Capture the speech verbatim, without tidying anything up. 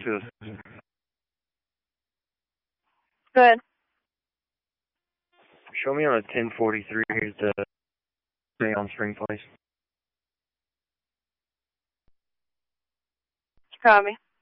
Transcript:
Two. Good. Show me on a ten forty-three. Here's the stay on Spring Place. Copy.